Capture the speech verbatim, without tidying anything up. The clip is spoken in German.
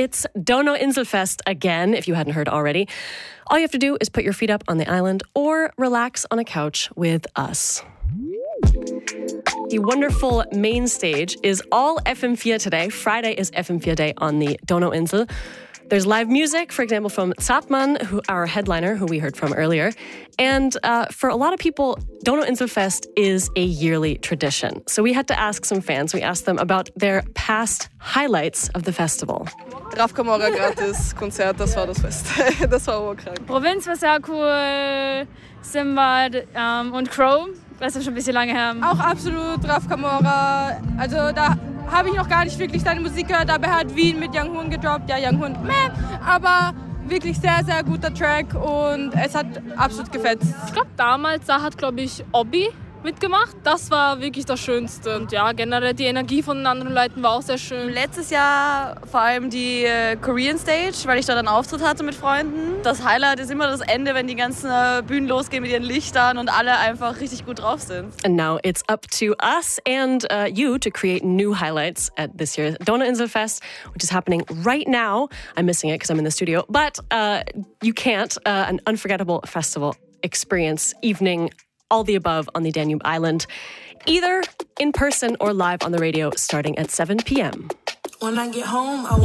It's Donauinselfest again, if you hadn't heard already. All you have to do is put your feet up on the island or relax on a couch with us. The wonderful main stage is all F M four today. Friday is F M four Day on the Donauinsel. There's live music, for example, from Zaatman, who, our headliner, who we heard from earlier. And uh, for a lot of people, Donauinselfest is a yearly tradition. So we had to ask some fans. We asked them about their past highlights of the festival. Raf Camora gratis Konzert, das war das Fest. Das war urkrank. Provinz war sehr cool, Simbad ähm, und Crow, das ist schon ein bisschen lange her. Auch absolut Raf Camora. Also da habe ich noch gar nicht wirklich seine Musik gehört. Dabei hat Wien mit Young Hoon gedroppt. Ja, Young Hoon, meh. Aber wirklich sehr, sehr guter Track und es hat absolut gefetzt. Ich glaube, damals da hat, glaube ich, Obi mitgemacht. Das war wirklich das Schönste. Und ja, generell die Energie von den anderen Leuten war auch sehr schön. Letztes Jahr vor allem die äh, Korean Stage, weil ich dort einen Auftritt hatte mit Freunden. Das Highlight ist immer das Ende, wenn die ganzen äh, Bühnen losgehen mit ihren Lichtern und alle einfach richtig gut drauf sind. And now it's up to us and uh, you to create new highlights at this year's Donauinselfest, which is happening right now. I'm missing it because I'm in the studio, but uh, you can't. Uh, an unforgettable festival experience, evening, all the above on the Danube Island, either in person or live on the radio starting at seven p.m. When I get home, I